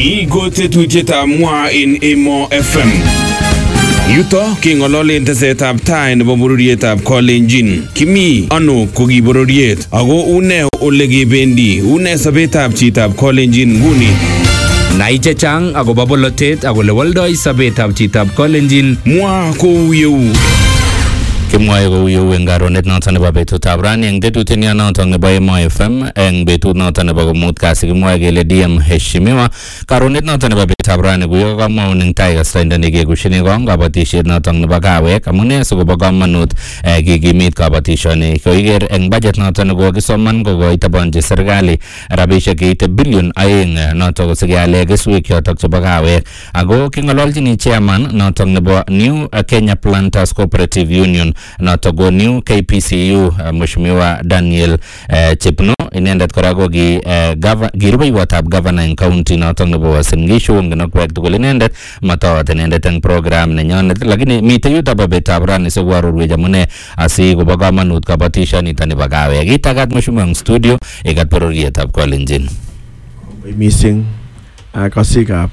Ni ko tetutietab mwa en Emo FM. Yuto keng'ololen tesetab tai nebo bororietab Kalenjin. Kimi ano ko ki bororiet ako une ole kebendi, une sobetab chitab Kalenjin nguni. Nai chechang akobo bolotet ak ole woldoi sobetab chitab Kalenjin. Mwa kou yeu. Kimwae kou yeu eng karonet noto nebo betutab rani eng tetutiet noto nebo Emo FM eng betut noto nebo komut kasi kimwae kele DM heshimiwa. Karonet noto nebo betutab rani kuyo kamwaun eng tai kasarta nekekushini kong kabatisiet noto nebo kawek amune sikobo kamanut kikimit kabatisioni. Koiker eng budget noto nekokisoman kokoitabonchi serikali rabisiek cheite bilion 2 noto kosikeale keswek chotok chebo kawek. Ako king'ololjini chairman noto nebo New Kenya Planters Cooperative Union noto go New KPCU Mheshimiwa Daniel Chepno. Inendet kora ko ki rubeiwotab governor eng county noto nebo Uasin Gishu ngenokwek tugul inendet matawat inendet eng program nenyonet, lakini mitei yuto bo betutab rani sikwarorwech amune asikobo kamanut kabatishonito nebo kawek. Itagat Mheshimiwa eng studio ikat bororietab Kalenjin. Missing kasikab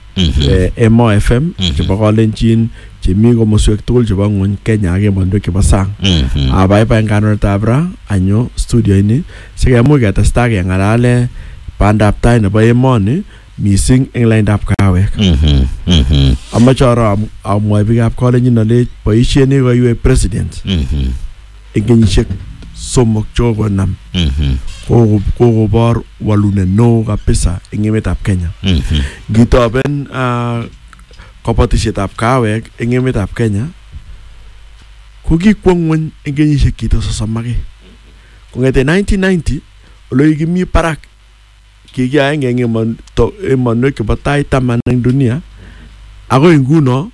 Emo FM chebo Kalenjin chemi komoswek tugul chebo ng'ony Kenya ak emotinwek chebo sang. Abaibai karonetab ra anyo studio ini sikemuch ketestai keng'alale bandab tai nebo emoni missing eng laindab kawek. Amache amwoi biikab Kalenjin ale boisiet nekoiwei president eng kenyisiek somok chokonam kokobor walunet neo kabisa eng emetab Kenya. Ngitoben kabatisietab kawek eng emetab Kenya ko kikwo ng'ony eng kenyisiek chito 30. Kong'ete 1990 ole kimi barak kikiaeng eng emonwek chebo tai 10 eng dunia ako nguno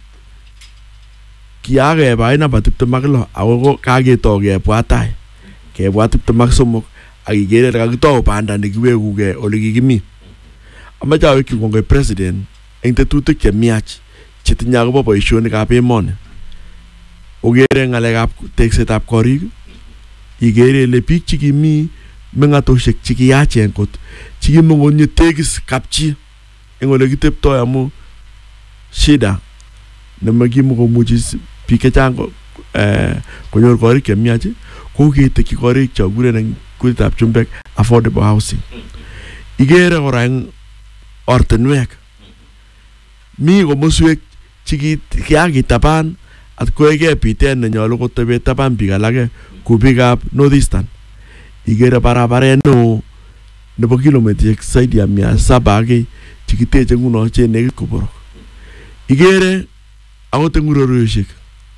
kiakeba namba 26 ako kaketoi kebwa tai kebwa 23 ak ikere kakitou banda nekiwekugei ole kikimi. Amache awekyi kongoi president eng tetutik chemiach chetinye akobo boisionikab emoni. Ogere ng'alekab teksetab korik, ikere ile biik chekimi meng'atosiek chekiyachen kot chekimongonye tekis kapchi eng ole kiteptoi amu shida nemakimukomuchi biik chechang konyor korik chemiach ko ketekyi korik chekikuren eng kutitab chumbek affordable housing. Ikere kora eng ortinwek mi komoswek chekikakitaban at koeke biten nenyolu kotebe taban biik alake ku biikab North Eastern. Ikere barabaret neo nebo kilomitaisiek zaidi ya 700 chekiteche nguno che nekit koborok. Ikere akot eng ureriosiek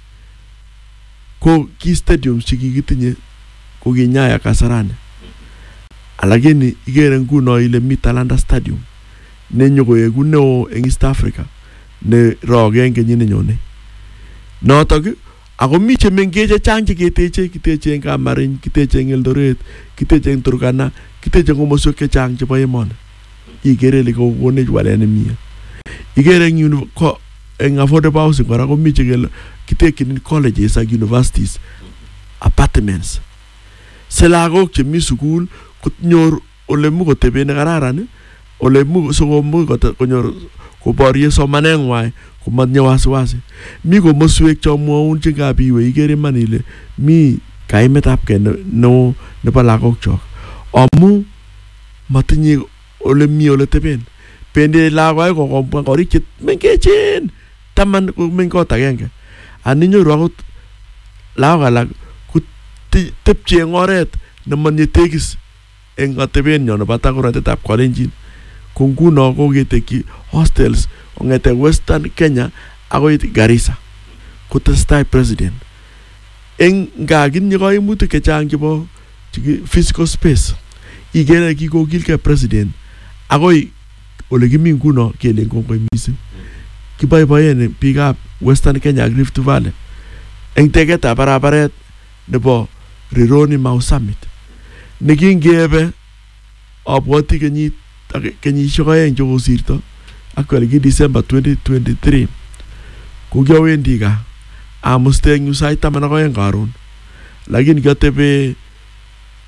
ko ki stadiums chekikitinye ko kinyaya Kasarani. Alakini ikere nguno ile mi Talanta Stadium nenyokoeku neo eng East Africa ne roge eng kenyit nenyone. Notok ako mi chemengech chechang kiteche eng Kamarin, kiteche eng Eldoret, kiteche eng Turkana, kiteche komoswek chechang chebo emoni. Ikere ile kokonech walet nemie. Ikere eng affordable housing kora komi chekele kitekyin colleges ak universities apartments. Se lagok chemi sukul konyor ole mu kotebe ne kararan, ole mu sokomuch konyor koborye somaneng'wai komatinye wasiwasi. Mi komoswek chomwaun chekabiwe ikere iman ile mi kaimetabkei neo nebo lagok chok amu matinye ole mi ole teben. Bendi lagok kokomwa korik che mengechen 10 komeny kot agenge. Aninyoru akot lagok alak kotepche eng oret nemotinye tekis eng atebenyo nebo takoratetab Kalenjin. Ko nguno koketekyi hostels kong'ete Western Kenya akoi Garissa. Kotestai president eng ngakinye kaimutik chechang chebo physical space. Ikere kikokilgei president akoi ole kimi nguno kele kongoi missing. Kiboiboen biikab Western Kenya ak Rift Valley eng teketab barabaret nebo Rironi Mau Summit nekingebe abwoti kenyisiek 2 chekosirto ak wiki December 2023 ko kiowendi gaa amuste eng sait 12 karon, lakini kiatebe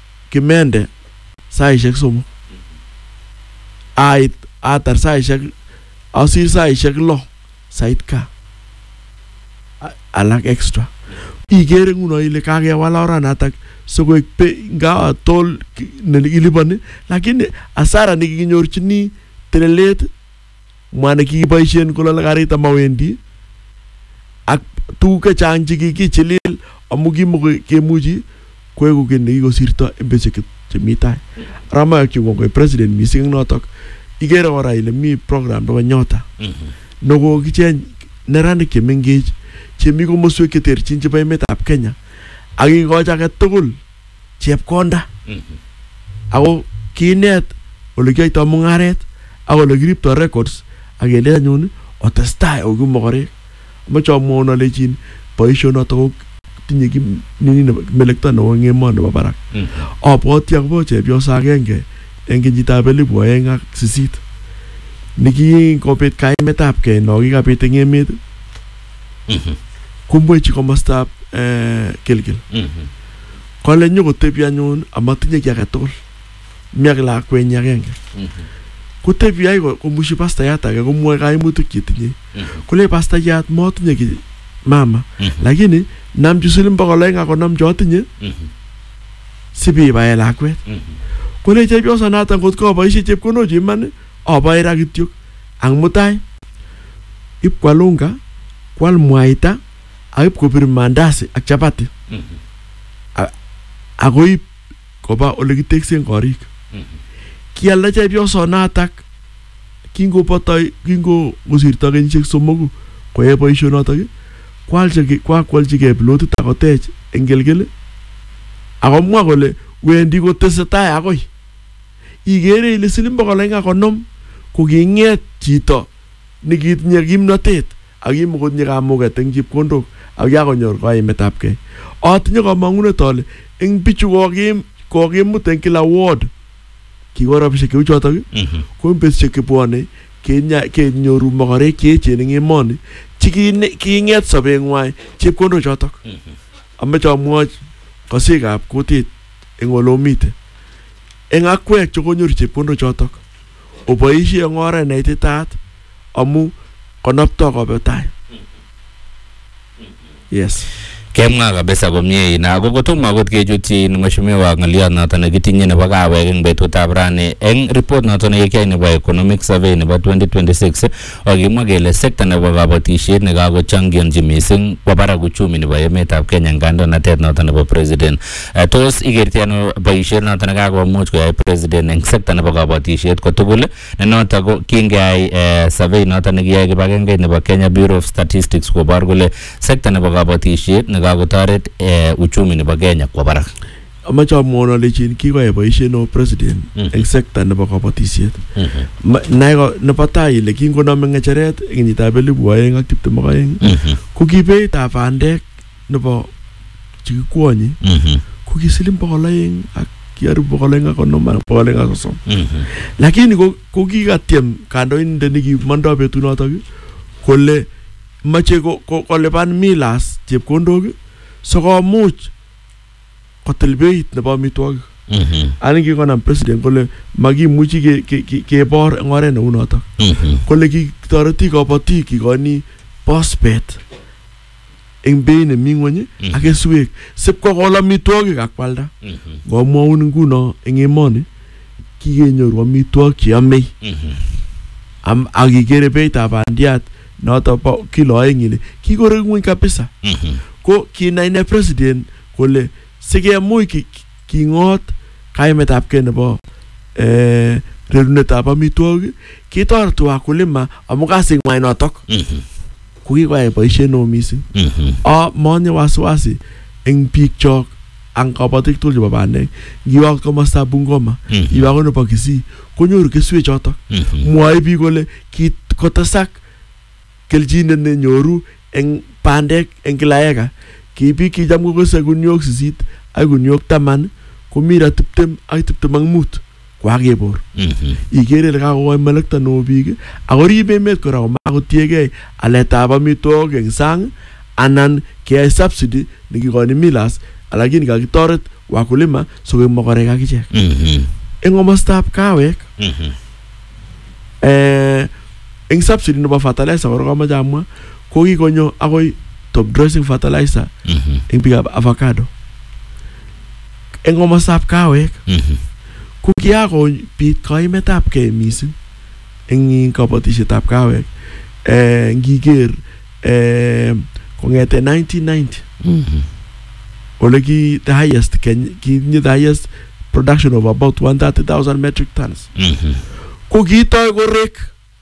Kimende saishek 3 ait atar saishek asir saishek lo sait ka alak extra igere nguno ile kakewal oranatak sokoek nga tol ilipani lakini asara nikinyorchini telelet mwana kikiboisien kolole karit amawendi ak tuguk chechang chekikichilil amu kimukemuchi koeku kit nekikosirto en betusiek chemi tai. Ramayokyi kongoi president mising notok. Igere kora ile mi program nebo Nyota nekokicheny neranik chemengech chemi komoswek cheterchin chebo emetab Kenya ak kikochi age tugul chepkonda ako kinet ole kiyoitoi mung'aret ak ole kiriptoi records ak kele anyun otestai oku mokorek. Moche amwaun alechin boisionotok ko tinye melekto nebo ng'emoni nebo barak. Abwoti akobo chepyoso agenge en kenyitab 2008 nikikobit kaimetab gei no kikabit en emet kumwechi komostab Gilgil. Kole nyokotebi anyun amatinye kiy age tugul mi ak lakwenyi agenge kotebi ai komushi pastayat age komwoe kaimutik chetinye kole pastayat motinye kiy mama lakini namchi siling 250 chotinye sibibae lakwet. Kole chepyoso noton kot ko aboisie chepkondochu iman abae ra kityo ang mutai ip kwal unga kwal mwaita ak ip kopir mandasi ak chapati akoip koba ole kiteksen korik. Kialda chepyoso notok kingosirto kenyisiek 3 koyae boisionotok kwalchigei plotit akotech eng Gilgil akomwa kole wendi kotesetai akoi. Igere ile siling 250 koking'et chito nekitinye kimnotet ak kimukotinye kamuket eng chepkondok ak yakonyor kaimetab gei. Atinye kamang'unet ale eng bichu kokimut eng kila ward kikorabishek cheu chotok ko betusiek chebwone kenyoru mokorek cheechen eng emoni chiking'et sobeng'wai chepkondok chotok. Ameche amwochi kosikab kutit eng olomite eng akwek chekonyoru chepkondok chotok oboisie eng oret neititaat amu konoptoi kobe tai. Yes. Kemwa kabisa komie ina ako kotomo akot kechutyi mheshimiwa ng'oliot noton nekitinye nebo kawek eng betutab rani eng report noton nekikiyai nebo economic survey nebo 2026 akimwa kele sekta nebo kabatisiet nekakochangianchi mising kwa barak uchumi nebo emetab Kenya eng kandoinatet noton nebo president. Tos ikerti ano boisiet noton nekakomuch koyai president eng sekta nebo kabatisiet kotugul ne noton ko kingeyai survey noton nekiyai kibagengeit nebo Kenya Bureau of Statistics kobor kole sekta nebo kabatisiet kakotoret uchumi nebo Kenya kwa barak. Amache amwaun alechin kikoyai boisiet nebo president eng sekta nebo kabatisiet. Nebo tai ile kingonome ng'echeret eng kenyitab 2022 ko ki beitab bandek nebo chikikwonyi ko ki siling 200 ak kiaribu 250. Lakini ko kikatiem kandoindet nekimondoi betunotok kole mache kolipan Milas chepkondok sikomuch kotil beit nebo amitwogik. Ani kikonam president kole makimuchi kebor eng oret neu notok. Kole kitoreti kabatik kikoni phosphate eng beit nemi ng'weny ak keswek sipkokol amitwogik ak kwalda. Ngomwaun nguno eng emoni kikenyoru amitwogik cheyomei ak kikere beitab bandiat noto po kilo 2 ile kikorek ng'weny kabisa. Ko kinai ne president kole sikemuch king'ot kaimetab gei nebo rerunetab amitwogik kitoreti wakulima amu kasing'wai notok ko kikoyai boisiet neo mising. Monye wasiwasi eng biik chok ang kabatik tugul chebo bandek ngiwa komostab Bungoma iwa ko nebo Kisii konyoru keswek chotok. Mwoe biik kole kotesak kelchinet nenyoru eng bandek eng kila eka. Ki biik kicham kokose guniok 8 ak guniok 10 komira 20 ak 25 kwakebor. Igere ile kakokoi melekto neo biik ako ribe emet kora komakotiegei aletab amitwogik eng sang anan keyai subsidy nekikoni Milas lakini kakitoret wakulima sokoek mokorek akichek. Eng komostab kawek eng subsidy nebo fertilizer kora kamache amwa ko kikonyo akoi top dressing fertilizer eng biikab avocado eng komostab kawek ko kiakobit kaimetab kei mising eng kabatishetab kawek ngiker kongete 1990 ole ki the highest production of about 130,000 metric tons ko kiitoi korek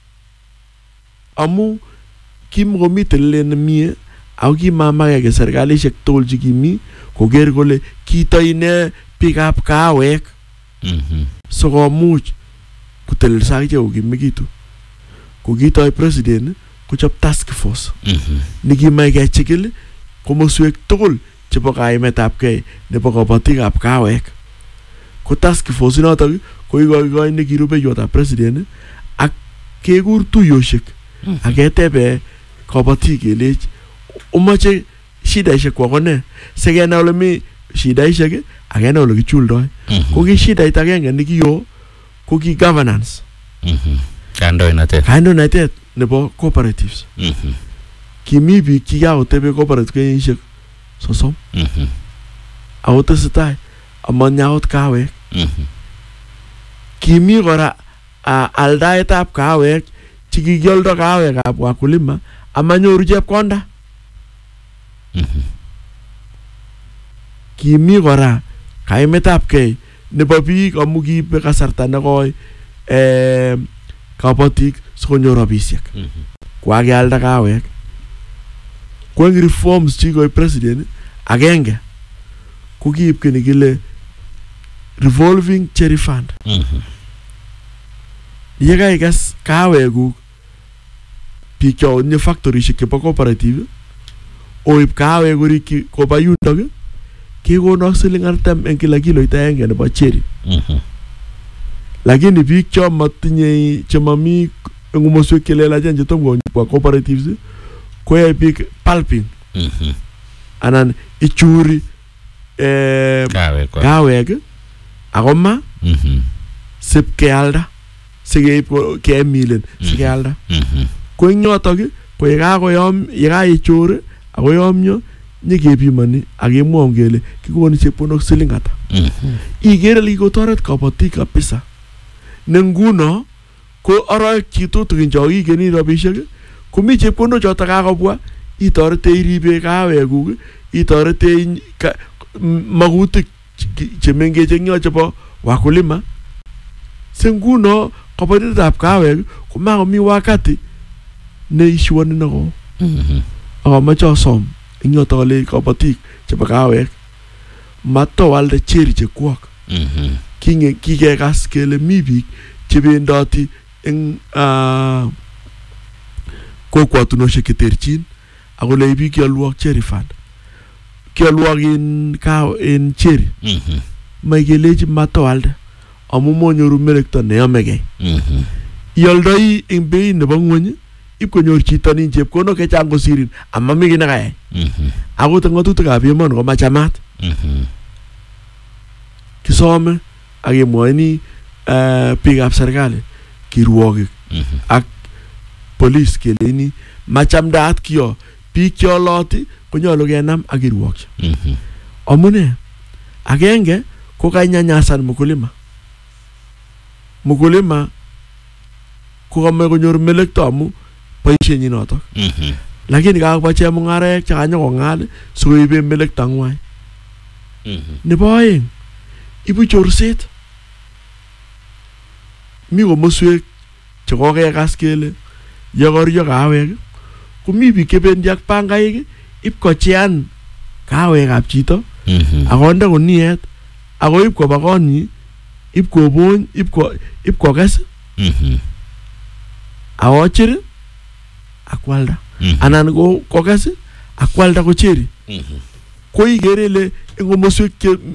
amu kimkomi telelet nemie ako kimamake serikalishek tugul chekimi koker kole kiitoi ne biikab kawek sikomuch kotelelso akichek kokimikitu ko kiitoi president kochop task force nikimach kechikil komoswek tugul chebo kaimetab kei nebo kabatikab kawek ko task force notok ko ikoikoi nekirubeiwotab president ak kekur tuyoshek ak ketebe kabatik kelech umoche shidaishek kwa ne sikenai ole mi shidaishek ak kenai ole kichuldoi ko ki shidait agenge nekiyo ko ki governance kandoinatet nebo cooperatives kimi biik chikakotebe cooperative kenyishek 30 ako tesetai amanyakot kawek kimi kora aldaetab kawek chikikioldo kawekab wakulima amanyoru chepkonda kimi kora kaimetab kei nebo biik amu kiibe kasarta nekoi kabatik sikonyor rabisiek kwakealda kawek ko eng reforms chikoi president agenge ko kiib kini kile revolving cherry fund yekaikas kawekuk biik chotinye factorishek chebo cooperative oib kawek orikyi koba yundok kekonok siling 40 eng kila kiloit agenge nebo cherry lakini biik cho matinye chemami eng komoswek chelelachen chetom konyikwa cooperatives koyae biik pulping anan ichuri kawek akoma sip kealda sikeib kemilen sikealda ko eng yotok ko yekaichur akoyomyo nyekepimoni akemwaun kele kikoni chepkondok siling ata ikere ile kikotoret kabatik kabisa ne nguno ko aroek chitutukin cho kikeni rabisiek komi chepkondok chotok kakobwa itoretei iribe kawekuk itoretei makutik chemengech eng yo chebo wakulima se nguno kabatindetab kawek komakomi wakati neishuani nako akamache asom eng yotok ale kabatik chebo kawek matowalde cherry chekwok kikekas kele mi biik chebendoti eng kokwotunoshek cheterchin akole biik kiolwok cherry fund kiolwok in cherry maikelechi matowalde amu monyoru melekto neyomegei ioldoi eng beit nebo ng'weny ipkonyor chito nin chepkondok chechang kosirin amami kiy nekayai akot eng ng'atutikab emoni komachamat kisome akemwoini biikab serikali kirwokik ak police keleini machamdaat kiyo biik cheoloti konyolu kenam ak kirwokyi amune agenge ko kainyanyasan mkulima ko kamach konyor melekto amu boisienyi notok lakini kakoba chemung'araek chekanyokong'al sikoibe melekto ng'wai nebo aeng ibu chorset mi komoswek chekokekas kele yekoryo kawek komi biik chebendi ak pangaik ipkochean kawekab chito akonde kuniet akoib koba konyi ipkobony ipkokes akochir akwalda anan kokes akwalda kocheri ko ikere ile eng komoswek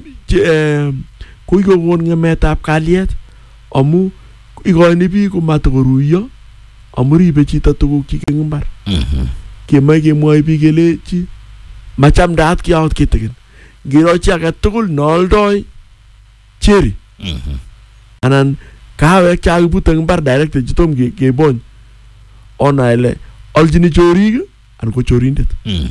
ko ikokon ng'emetab kalyet amu ikoini biik komatokoruiyo amu ribe chito tugukchik eng mbar kemoe kemwoi biik kelechi machamdaat kiyot kitikin ngiro chi age tugul neoldoi cherry anan kawek chakibute eng mbar direct chetom kebony ona ile aljini chorik an ko chorindet.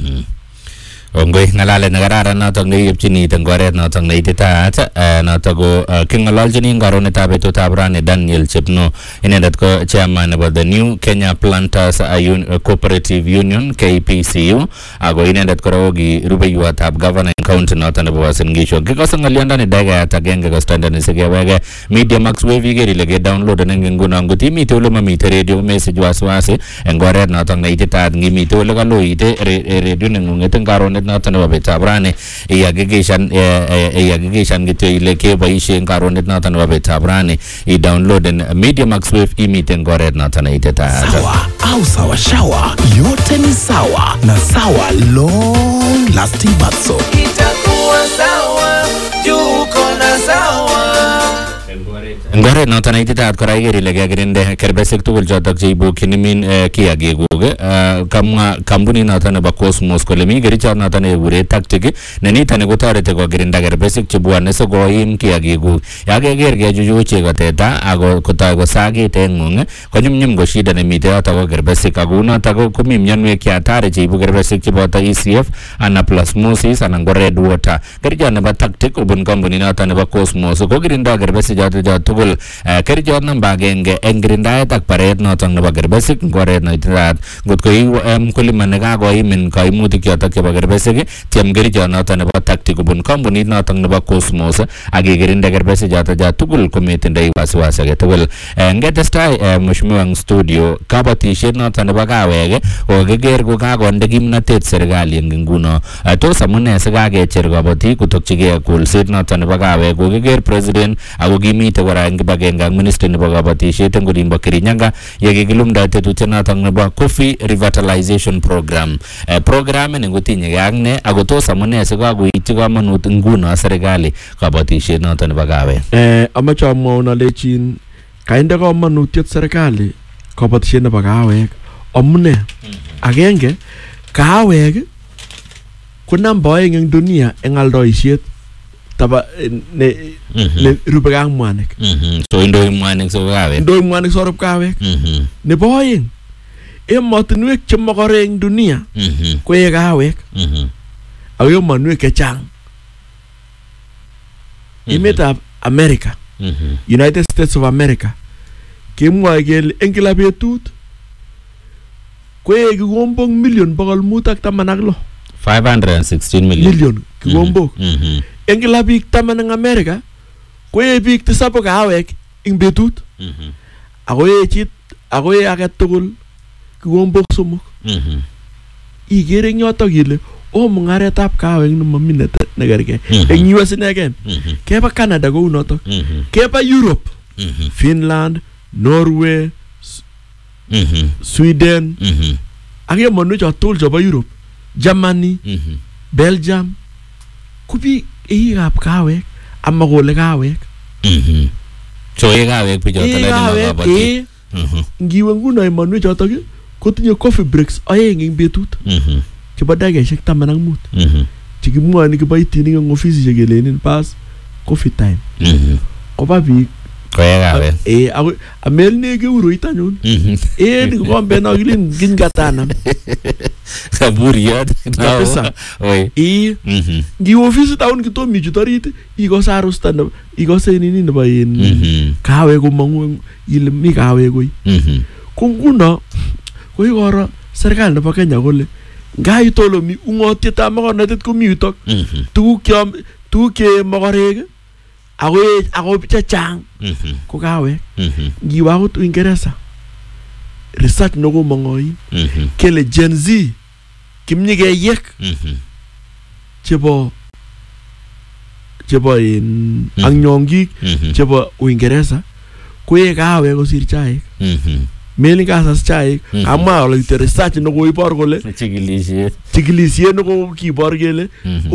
Ongoi ngalalet nekararan notok neiyepchini eng oret notok neititaat notok ko king'ololjini karonetab betutab rani Daniel Chepno, inendet ko chairman nebo the New Kenya Planters Cooperative Union KPCU, ako inendet kora ko ki rubeiwotab governor eng county notok nebo Uasin Gishu. Kikose ng'olyondoni dakikayat agenge kostandani sikeweke Media Max Wave iker ile kedownloaden eng nguno ngot imite ole mamite radio message wasiwasi eng oret notok neititaat, ngimite ole kaloite radio neng'ung'et eng karonet noton nebo betutab rani ihakikishan kityo ile keboisien karonet noton nebo betutab rani i-downloaden Media Max Wave imite eng oret noton neititaat. Sawa au sawa shawa, yote ni sawa na sawa long lasting bath soap. Itakuwa sawa, juko na sawa. Eng oret noton neititaat kora iker ile kekirinde kerbesik tugul chotok cheibu kinimin kiagikuk. Kamwa kampunit noton nebo Cosmos kole mi kerichot noton nekekure Tactic ne nitoni kotoreti kokirinda kerbesik chebwone sikoim kiagikuk. Ya keker kechuchuch chego teta ako kotoi kosakit eng ng'ung konyumnyum ko shida nemite yotok ko kerbesik, ako notok komi mionwek che hatari cheibu kerbesik cheboto ECF, anaplasmosis anan ko red water. Kerichot nebo Tactic kobun kampunit noton nebo Cosmos kokirindoi kerbesik chotok tugul. Kerichot namba agenge eng kirindaet ak baret notok nebo kerbesik eng oret neititaat. Ngot ko mkulima nekakoimin kaimutik chotok chebo kerbesik, tiem kerichot notok nebo Tactic kobun kampunit notok nebo Cosmos ak ikirinde kerbesik chotok tugul kometindoi wasiwasi age tugul. Ngetestai mheshimiwa eng studio, kabatisiet notok nebo kawek kokiker ko kakonde kimnatet serikali eng nguno. Tos amune sikakecher kabatik kotokchigei kolset notok nebo kawek? Kokiker president ako kimite kora eng kibagenge ak ministry nebo kabatisiet eng olimbo Kirinyaga yekikilumda tetutiet notok nebo Coffee Revitalization Program. Program ni kotinyegei ak ne ako tos amune sikakoityi kamanut nguno serikali kabatisiet notok nebo kawek? Amache amwaun alechin kainde kamanutiet serikali kabatisiet nebo kawek amune. Agenge, kawek ko namba 2 eng dunia eng aldoisiet taba ne rube ak mwanik. So indoi mwanik so kawek. Indoi mwanik so rub kawek. Nebo 2, emotinwek che mogore eng dunia ko ye kawek. Ako emotinwek chechang. Emetab America, United States of America, kemwoe kele eng kila betut ko ye kikombok million 516 516 million kikombok. Eng kila biik 10 eng America ko ye biik 7 kawek eng betut. Ako ye age tugul kikombok 3. Ikere eng yotok kele mung'aretab kawek nemami nekergei eng US inegen. Keba Canada kou notok. Keba Europe, Finland, Norway, Sweden, ak emotinwek cho tugul chebo Europe, Germany, Belgium, kubi eikab kawek ama kole kawek. So ye kawek bichoto lani mabati. Ngiwe nguno emotinwek chotok kotinye coffee breaks 2 eng betut. Chebo dakikaishek 15. Chekimwoe kiboitinik eng ofisisiek kelenin pas coffee time. Koba biik koye kawek. Ako amelne keuroit anyun. Ni kombe no kilin kingatanam. Kaburiat. Kabisa. Oi. Ngi office town kitomi chutorit ikose arusta nebo ikose nini nebo kawek komangu ile mi kawek koi. Ko nguno ko ikoro serikali nebo Kenya kole ngai tolo mi ungotietab mokornotet komi yutok. Tuguk che mogorek ako chechang ko kawek. Ngiwe akot Uingereza, research noko mong'oin kele Gen Z kimnyigeyek chebo ak nyongik chebo Uingereza koe kawek kosir chaik. Meli kasas chaik amwa ole ite research noko ibor kole chikilisiet noko kibor kele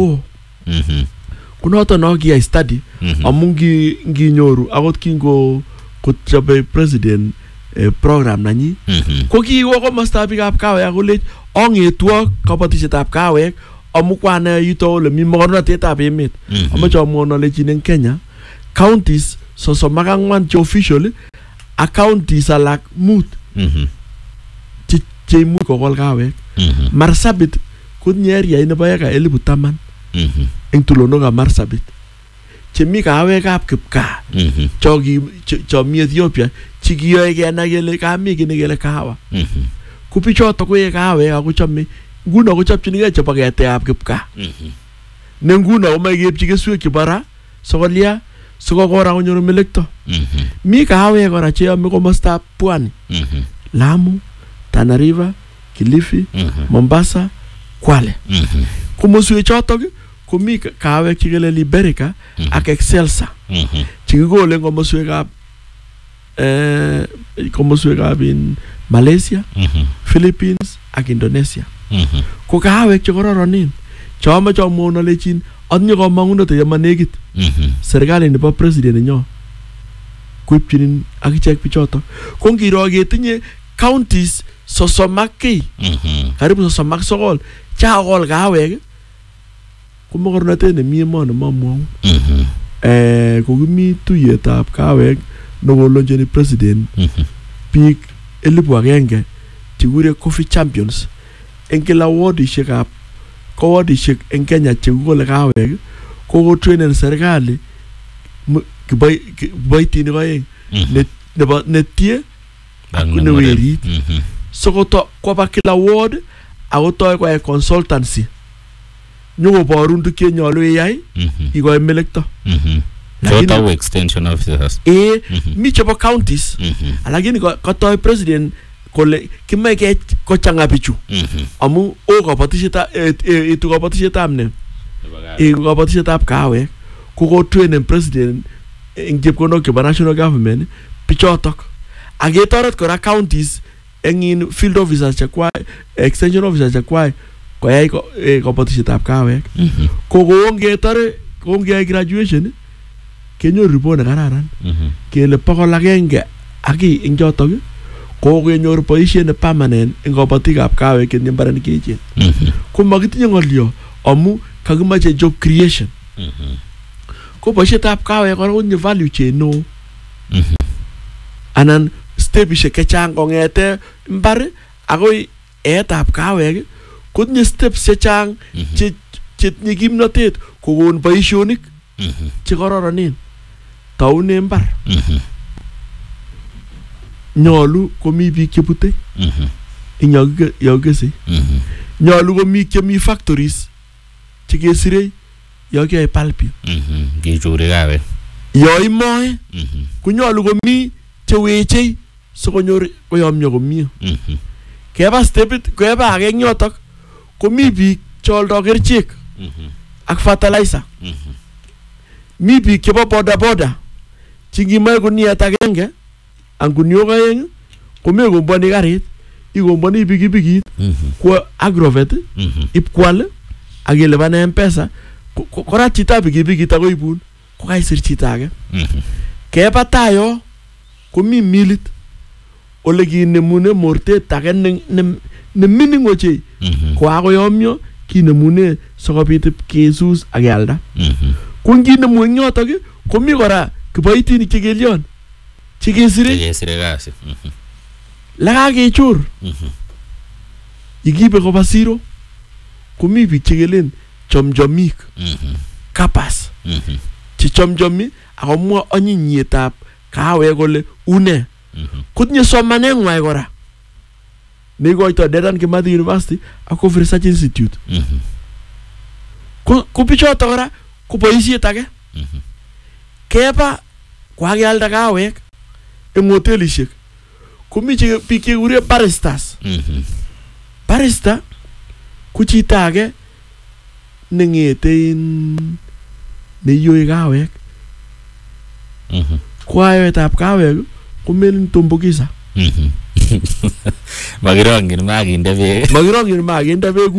kunoto no kiyai study amun nginyoru akot kingo kochobe president program nanyi ko kiwo komostab biikab kawek akole ongetwo kabatishetab kawek amu kwana yuto ole mi mokornotetab emet. Amache amwon ale eng Kenya counties 34 che official a counties alak 5 cheimuch kokol kawek. Marsabit kotinye area nebo eka 10,000 eng tulonokab Marsabit chemi kawekab kipkaa cho mi Ethiopia chikiyoe kenai kele kami kii nekele kahawa. Ko bichoto koe kawek ako chome nguno kochopchinigei chebo keteab kipkaa. Ne nguno komoe keipchi keswek chebo ra sokolia sikokora konyor melekto. Mi kawek kora cheyome komostab Pwani, Lamu, Tana River, Kilifi, Mombasa, Kwale. Komoswek chotok komi kawek chekele Liberica ak Excelsa chekikole komoswekab in Malaysia, Philippines ak Indonesia. Ko kawek chekororonen chome chomwon alechin atinye komang'unet yema nekit serikali nebo president nenyo koipchinin akichek bichotok. Ko ngiro ketinye counties 30 karibu 39 chakol kawek ko mokornotet nemi emoni mamwaun. Kokimi tuyetab kawek nokolonjeni president biik 1,000 chekure Coffee Champions eng kila wardishekab wardishek eng Kenya chekikole kawek kokotrainen serikali kiboitinik oeng nebo netie ak newerit sokoto koba kila ward akotoi koyai consultancy nyokoborun tuk chenyolu iyai ikoi melekto. Total extension officers. Mi chebo counties lakini katoi president kole kimae kochanga bichu amu itu kabatishetab ne kabatishetab kawek kokotrainen president eng chepkondok chebo national government bichotok aketoret kora counties eng field officers chekwai extension officers chekwai koyai kabatishetab kawek. Kongeyai graduation kenyoru report nekararan kele 100 ak eng chotok kokenyor boisiet ne permanent eng kabatikab kawek eng mbarenik cheechen. Ko makitinye ng'olyo amu kakimache job creation. Ko boisietab kawek kora kotinye value chain no. Anan stepishek chechang kong'ete mbar akoi eetab kawek kotinye steps chechang chetinye kimnotet kokon boisionik chekororonen. Taune mbar nyolu komi biik chebute eng yakikese. Nyolu komi chemi factories chekesire yakiyoe pulping kechore kawek. Yoimoe konyolu komi chewechei sikonyor koyomyo komie. Keba stepit keba age eng yotok komi biik cheoldoi kerichek ak fertilizer. Mi biik chebo boda chingimoe kuniet agenge ang kuniok aeng komekomboni karit ikomboni pikipikit kwa Agrovet ipkwal ak ilipan M-Pesa kora chito pikipikit akoibun kokaisir chito age. Keba tayo komi milit ole kinemune mortet age ne mining ochei kokakoyomyo kinemune sikobit kesus ak kealda. Ko nginemu eng yotok komi kora kiboitinik chekelion chekesire kasi lakakechor ikibe koba siro komi biik chekelen chomchomik kapas chechomchomi akomwa anyinyetab kawek kole une. Kotinye somaneng'wai kora neikoitoi Dedan Kimathi University ak Coffee Research Institute. Ko bichoto kora ko boisiet age. Keba kwakealda kawek eng hotelishek komi biik chekure baristas. Barista ko chito age neng'ete neiyoe kawek. Kwaetab kawek komelin tumbukiza. Makirong'in makinde beek. Makirong'in makinde beek